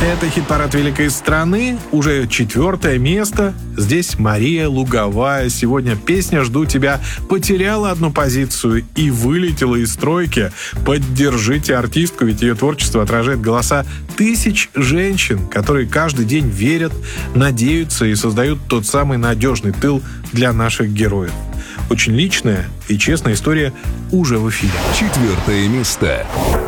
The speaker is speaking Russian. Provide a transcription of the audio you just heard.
Это хит-парад великой страны, уже 4 место. Здесь Мария Луговая. Сегодня песня «Жду тебя» потеряла одну позицию и вылетела из стройки. Поддержите артистку, ведь ее творчество отражает голоса тысяч женщин, которые каждый день верят, надеются и создают тот самый надежный тыл для наших героев. Очень личная и честная история уже в эфире. 4 место.